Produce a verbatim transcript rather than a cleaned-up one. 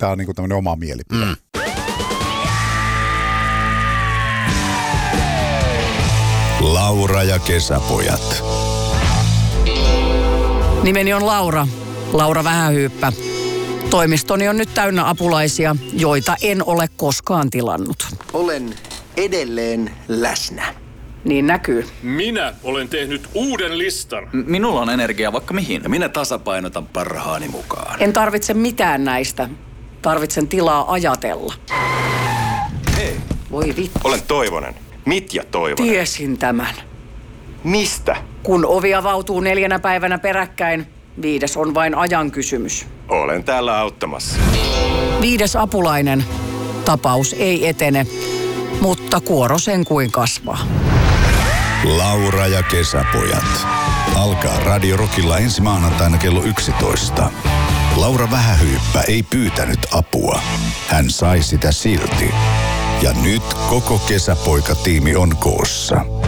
Tämä on niinku tämmöinen oma mielipide. Mm. Laura ja kesäpojat. Nimeni on Laura. Laura Vähähyyppä. Toimistoni on nyt täynnä apulaisia, joita en ole koskaan tilannut. Olen edelleen läsnä. Niin näkyy. Minä olen tehnyt uuden listan. M- minulla on energiaa vaikka mihin. Ja minä tasapainotan parhaani mukaan. En tarvitse mitään näistä. Tarvitsen tilaa ajatella. Hei. Voi vittu. Olen Toivonen. Mitja Toivonen. Tiesin tämän. Mistä? Kun ovi avautuu neljänä päivänä peräkkäin, viides on vain ajan kysymys. Olen täällä auttamassa. Viides apulainen. Tapaus ei etene, mutta kuoro sen kuin kasvaa. Laura ja kesäpojat. Alkaa Radio Rockilla ensi maanantaina kello yksitoista. Laura Vähähyyppä ei pyytänyt apua. Hän sai sitä silti. Ja nyt koko kesäpoikatiimi on koossa.